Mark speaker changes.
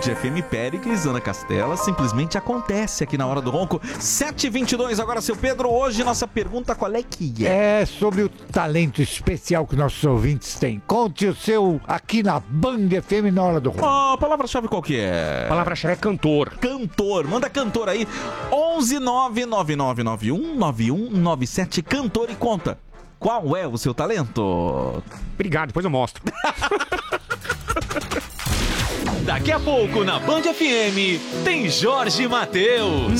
Speaker 1: FM, Péricles, Ana Castela, simplesmente acontece aqui na Hora do Ronco. 7h22, agora, seu Pedro, hoje nossa pergunta qual é que é?
Speaker 2: É sobre o talento especial que nossos ouvintes têm. Conte o seu aqui na Band FM na Hora do Ronco.
Speaker 1: A palavra-chave qual que é?
Speaker 3: A palavra-chave é cantor.
Speaker 1: Cantor, manda cantor aí. 11999919197, cantor, e conta. Qual é o seu talento?
Speaker 3: Obrigado, depois eu mostro.
Speaker 4: Daqui a pouco na Band FM tem Jorge Mateus.